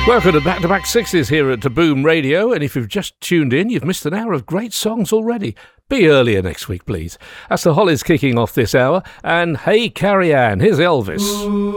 Welcome to Back to Back 60s here at Boom Radio, and if you've just tuned in, you've missed an hour of great songs already. Be earlier next week, please. That's the Hollies kicking off this hour, and Hey Carrie Ann, here's Elvis.